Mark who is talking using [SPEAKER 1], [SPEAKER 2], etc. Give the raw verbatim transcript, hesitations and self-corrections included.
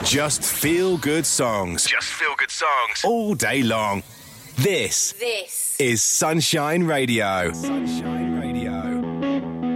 [SPEAKER 1] Just feel good songs. Just feel good songs. All day long. This.
[SPEAKER 2] This
[SPEAKER 1] is Sunshine Radio. Sunshine